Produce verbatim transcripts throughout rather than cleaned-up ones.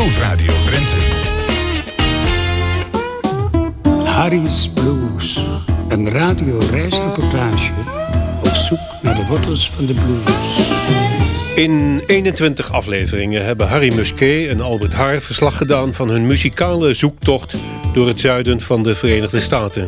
Nieuwsradio Drenthe. Harry's Blues. Een radioreisreportage op zoek naar de wortels van de blues. In eenentwintig afleveringen hebben Harry Musquet en Albert Haar verslag gedaan van hun muzikale zoektocht door het zuiden van de Verenigde Staten.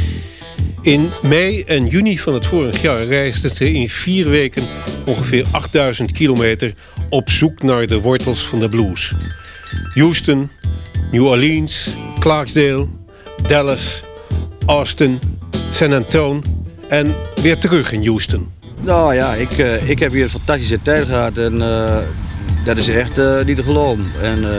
In mei en juni van het vorig jaar reisden ze in vier weken ongeveer achtduizend kilometer op zoek naar de wortels van de blues. Houston, New Orleans, Clarksdale, Dallas, Austin, San Antonio en weer terug in Houston. Nou ja, ik, uh, ik heb hier een fantastische tijd gehad en uh, dat is echt uh, niet te geloven. En uh,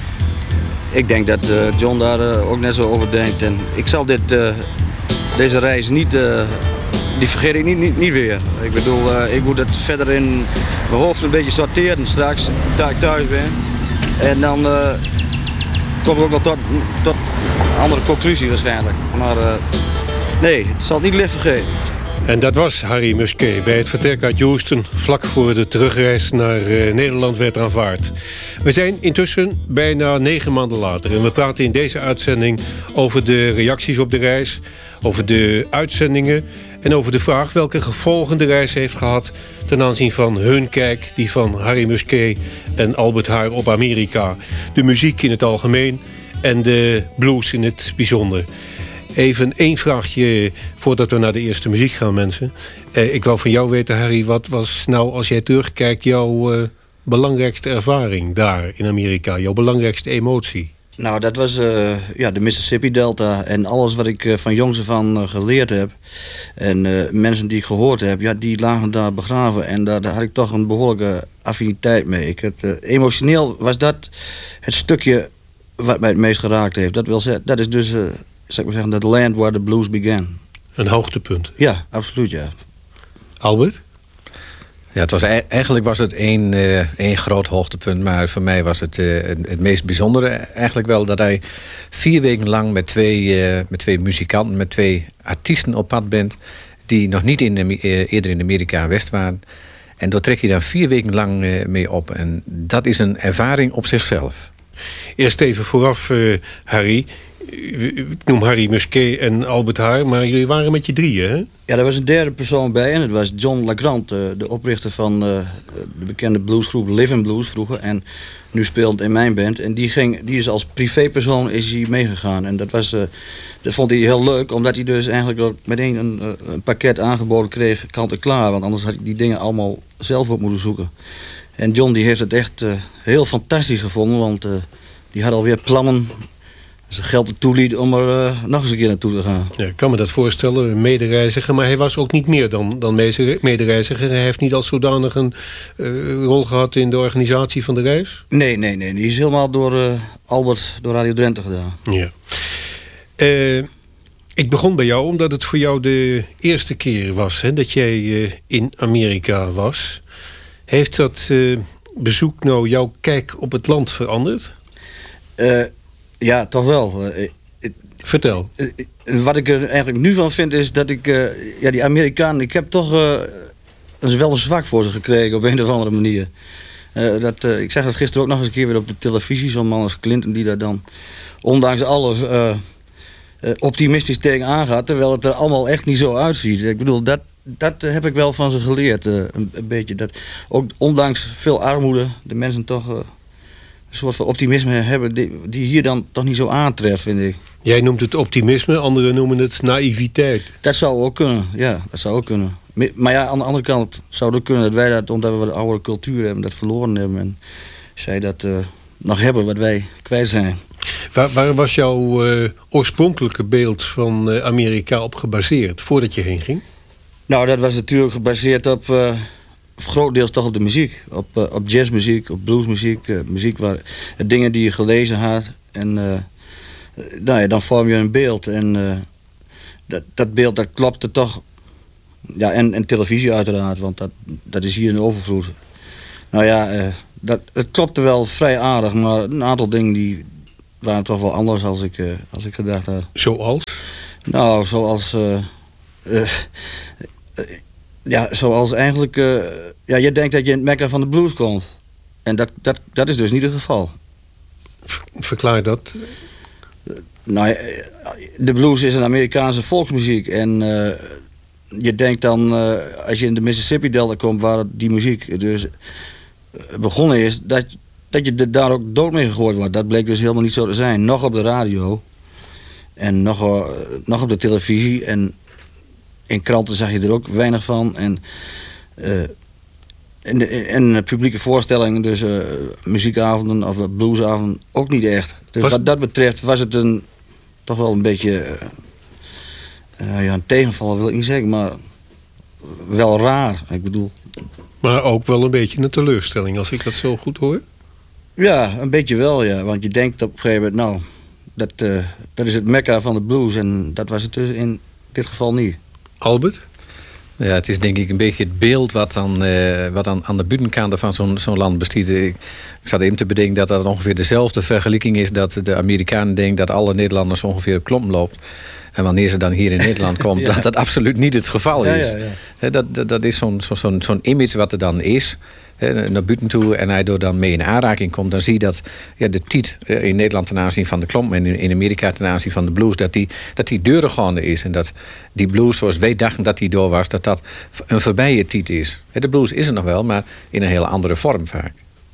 ik denk dat uh, John daar uh, ook net zo over denkt. En ik zal dit, uh, deze reis niet, uh, die vergeet ik niet, niet, niet weer. Ik bedoel, uh, ik moet het verder in mijn hoofd een beetje sorteren straks, dat ik thuis ben. En dan uh, kom ik ook wel tot, tot een andere conclusie waarschijnlijk. Maar uh, nee, het zal het niet licht vergeten. En dat was Harry Musquet bij het vertrek uit Houston vlak voor de terugreis naar uh, Nederland werd aanvaard. We zijn intussen bijna negen maanden later en we praten in deze uitzending over de reacties op de reis, over de uitzendingen en over de vraag welke gevolgen de reis heeft gehad ten aanzien van hun kijk, die van Harry Musquet en Albert Haar op Amerika, de muziek in het algemeen en de blues in het bijzonder. Even één vraagje voordat we naar de eerste muziek gaan, mensen. Eh, ik wou van jou weten, Harry, wat was nou, als jij terugkijkt, jouw uh, belangrijkste ervaring daar in Amerika? Jouw belangrijkste emotie? Nou, dat was uh, ja, de Mississippi Delta en alles wat ik uh, van jongs af aan uh, geleerd heb. En uh, mensen die ik gehoord heb, ja, die lagen daar begraven. En daar, daar had ik toch een behoorlijke affiniteit mee. Ik het, uh, emotioneel was dat het stukje wat mij het meest geraakt heeft. Dat, wil zeggen, dat is dus... Uh, zou ik maar zeggen, that land where the blues began. Een hoogtepunt. Ja, absoluut, ja. Albert? Ja, het was, eigenlijk was het één, uh, één groot hoogtepunt, maar voor mij was het uh, het meest bijzondere eigenlijk wel dat hij vier weken lang met twee, uh, met twee muzikanten, met twee artiesten op pad bent die nog niet in de, uh, eerder in Amerika West waren. En daar trek je dan vier weken lang uh, mee op. En dat is een ervaring op zichzelf. Eerst even vooraf, uh, Harry. Ik noem Harry Musquet en Albert Haar, maar jullie waren met je drieën, hè? Ja, er was een derde persoon bij en het was John LeGrand, de oprichter van uh, de bekende bluesgroep Living Blues vroeger. En nu speelt in mijn band. En die, ging, die is als privépersoon is hij meegegaan. En dat, was, uh, dat vond hij heel leuk, omdat hij dus eigenlijk ook meteen een, een pakket aangeboden kreeg, kant en klaar. Want anders had hij die dingen allemaal zelf op moeten zoeken. En John die heeft het echt uh, heel fantastisch gevonden, want uh, die had alweer plannen... zijn geld ertoe liet om er uh, nog eens een keer naartoe te gaan. Ja, ik kan me dat voorstellen, een medereiziger. Maar hij was ook niet meer dan, dan medereiziger. Hij heeft niet als zodanig een uh, rol gehad in de organisatie van de reis? Nee, nee, nee. Die is helemaal door uh, Albert, door Radio Drenthe gedaan. Ja. Uh, ik begon bij jou omdat het voor jou de eerste keer was, hè, dat jij uh, in Amerika was. Heeft dat uh, bezoek nou jouw kijk op het land veranderd? Uh, Ja, toch wel. Uh, it, Vertel. Uh, wat ik er eigenlijk nu van vind is dat ik... Uh, ja, die Amerikanen... Ik heb toch uh, een, wel een zwak voor ze gekregen op een of andere manier. Uh, dat, uh, ik zag dat gisteren ook nog eens een keer weer op de televisie. Zo'n man als Clinton die daar dan... ondanks alles uh, uh, optimistisch tegen aangaat. Terwijl het er allemaal echt niet zo uitziet. Ik bedoel, dat, dat heb ik wel van ze geleerd. Uh, een, een beetje. Dat, ook ondanks veel armoede de mensen toch... Uh, een soort van optimisme hebben die, die hier dan toch niet zo aantreft, vind ik. Jij noemt het optimisme, anderen noemen het naïviteit. Dat zou ook kunnen, ja, dat zou ook kunnen. Maar ja, aan de andere kant zou het ook kunnen dat wij dat, omdat we de oude cultuur hebben, dat verloren hebben. En zij dat uh, nog hebben wat wij kwijt zijn. Waar, waar was jouw uh, oorspronkelijke beeld van uh, Amerika op gebaseerd, voordat je heen ging? Nou, dat was natuurlijk gebaseerd op... Uh, grotendeels toch op de muziek. Op, uh, op jazzmuziek, op bluesmuziek. Uh, muziek waar, uh, dingen die je gelezen had. En uh, nou ja, dan vorm je een beeld. En uh, dat, dat beeld, dat klopte toch... Ja, en, en televisie uiteraard, want dat, dat is hier in de overvloed. Nou ja, uh, dat, het klopte wel vrij aardig, maar een aantal dingen die waren toch wel anders als ik, uh, als ik gedacht had. Zoals? Nou, zoals... Uh, uh, uh, Ja, zoals eigenlijk... Uh, ja, je denkt dat je in het Mekka van de blues komt. En dat, dat, dat is dus niet het geval. Verklaar dat. Nou, de blues is een Amerikaanse volksmuziek. En uh, je denkt dan, uh, als je in de Mississippi-delta komt, waar die muziek dus begonnen is, dat, dat je er daar ook dood mee gegooid wordt. Dat bleek dus helemaal niet zo te zijn. Nog op de radio en nog, uh, nog op de televisie. En in kranten zag je er ook weinig van. En, uh, en, de, en de publieke voorstellingen, dus uh, muziekavonden of bluesavonden, ook niet echt. Dus was... wat dat betreft was het een, toch wel een beetje uh, uh, ja, een tegenvaller wil ik niet zeggen, maar wel raar. Ik bedoel. Maar ook wel een beetje een teleurstelling, als ik dat zo goed hoor. Ja, een beetje wel, ja. Want je denkt op een gegeven moment, nou, dat, uh, dat is het mekka van de blues. En dat was het dus in dit geval niet. Albert? Ja, het is denk ik een beetje het beeld wat, dan, uh, wat dan aan de buitenkant van zo'n zo'n land bestaat. Ik, ik zat even te bedenken dat dat ongeveer dezelfde vergelijking is, dat de Amerikanen denken dat alle Nederlanders ongeveer op klompen loopt. En wanneer ze dan hier in Nederland komt, ja. dat dat absoluut niet het geval is. Ja, ja, ja. Dat, dat, dat is zo'n zo, zo, zo'n image wat er dan is, he, naar buiten toe. En hij door dan mee in aanraking komt, dan zie je dat ja, de tiet in Nederland ten aanzien van de klomp en in, in Amerika ten aanzien van de blues, dat die, dat die deurengaande is. En dat die blues zoals wij dachten dat die door was, dat dat een voorbije tiet is. De blues is er nog wel, maar in een hele andere vorm vaak.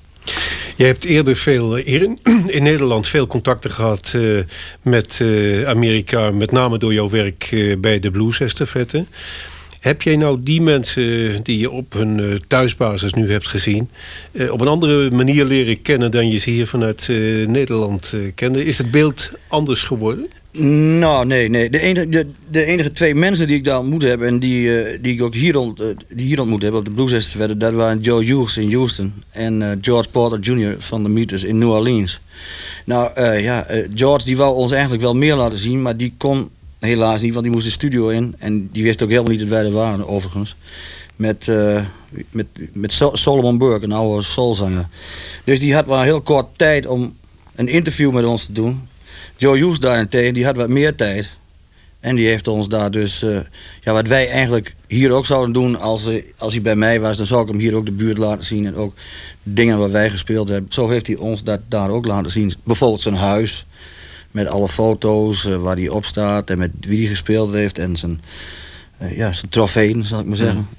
Je hebt eerder veel hier in, in Nederland veel contacten gehad uh, met uh, Amerika, met name door jouw werk uh, bij de Blues-estafette. Heb jij nou die mensen die je op hun uh, thuisbasis nu hebt gezien, uh, op een andere manier leren kennen dan je ze hier vanuit uh, Nederland uh, kende? Is het beeld anders geworden? Nou, nee, nee. De enige, de, de enige twee mensen die ik daar ontmoet heb en die, uh, die ik ook hier, ont, uh, die hier ontmoet heb op de Blues-estafette, dat waren Joe Hughes in Houston en uh, George Porter junior van de Meters in New Orleans. Nou, uh, ja, uh, George die wou ons eigenlijk wel meer laten zien, maar die kon helaas niet, want die moest de studio in en die wist ook helemaal niet dat wij er waren, overigens. Met, uh, met, met Solomon Burke, een oude soulzanger. Dus die had maar heel kort tijd om een interview met ons te doen. Joe Hughes daarentegen, die had wat meer tijd. En die heeft ons daar dus, uh, ja, wat wij eigenlijk hier ook zouden doen als, uh, als hij bij mij was, dan zou ik hem hier ook de buurt laten zien en ook dingen waar wij gespeeld hebben. Zo heeft hij ons dat daar ook laten zien. Bijvoorbeeld zijn huis, met alle foto's uh, waar hij op staat en met wie hij gespeeld heeft en zijn, uh, ja, zijn trofeeën, zal ik maar zeggen. Mm.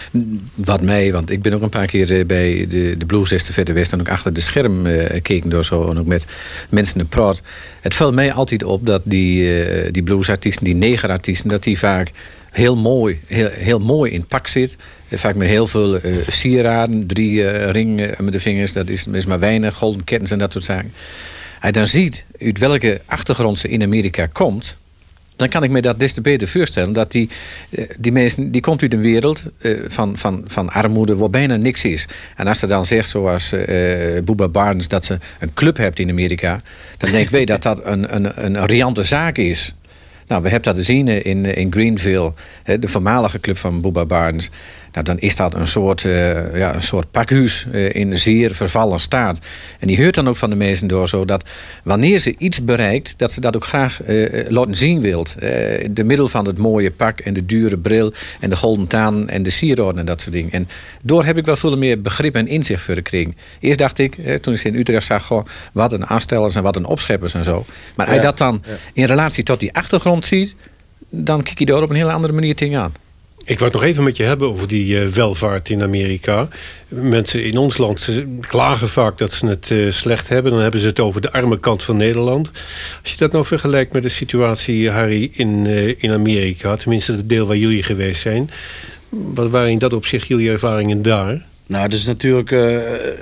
Wat mij, want ik ben ook een paar keer bij de, de Blues-estafette West en ook achter de scherm uh, keken door zo en ook met mensen in praat. Het valt mij altijd op dat die, uh, die bluesartiesten, die negerartiesten, dat die vaak heel mooi, heel, heel mooi in pak zit. Vaak met heel veel uh, sieraden, drie uh, ringen met de vingers, dat is, is maar weinig, golden kettens en dat soort zaken. Als je dan ziet uit welke achtergrond ze in Amerika komt, dan kan ik me dat des te beter voorstellen. Dat die, die mensen, die komt uit een wereld uh, van, van, van armoede waar bijna niks is. En als ze dan zegt, zoals uh, Booba Barnes, dat ze een club hebt in Amerika, dan denken wij dat dat een, een, een riante zaak is. Nou, we hebben dat gezien in, in Greenville, de voormalige club van Booba Barnes. Nou, dan is dat een soort, uh, ja, een soort pakhuis uh, in zeer vervallen staat. En die hoort dan ook van de mensen door, zodat wanneer ze iets bereikt, dat ze dat ook graag uh, laten zien wilt. Uh, in de middel van het mooie pak en de dure bril en de golden taan en de sieraden en dat soort dingen. En door heb ik wel veel meer begrip en inzicht voor gekregen. Eerst dacht ik, uh, toen ik in Utrecht zag, goh, wat een aanstellers en wat een opscheppers en zo. Maar als je dat dan in relatie tot die achtergrond ziet, dan kijk je daar op een hele andere manier tegen aan. Ik wou het nog even met je hebben over die uh, welvaart in Amerika. Mensen in ons land klagen vaak dat ze het uh, slecht hebben. Dan hebben ze het over de arme kant van Nederland. Als je dat nou vergelijkt met de situatie, Harry, in, uh, in Amerika, tenminste het deel waar jullie geweest zijn, wat waren in dat opzicht jullie ervaringen daar? Nou, het is natuurlijk Uh,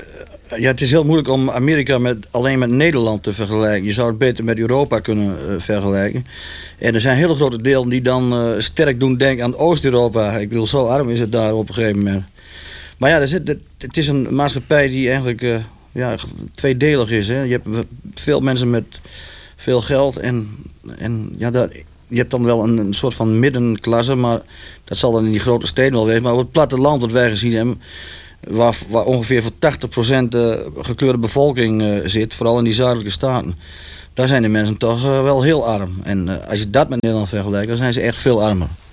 ja, het is heel moeilijk om Amerika met, alleen met Nederland te vergelijken. Je zou het beter met Europa kunnen uh, vergelijken. En er zijn hele grote delen die dan uh, sterk doen denken aan Oost-Europa. Ik bedoel, zo arm is het daar op een gegeven moment. Maar ja, er zit, het, het is een maatschappij die eigenlijk uh, ja, tweedelig is. Hè. Je hebt veel mensen met veel geld en, en ja, dat, je hebt dan wel een, een soort van middenklasse, maar dat zal dan in die grote steden wel wezen. Maar op het platteland wat wij gezien hebben, Waar, waar ongeveer voor tachtig procent de gekleurde bevolking uh, zit, vooral in die zuidelijke staten, daar zijn de mensen toch uh, wel heel arm. En uh, als je dat met Nederland vergelijkt, dan zijn ze echt veel armer.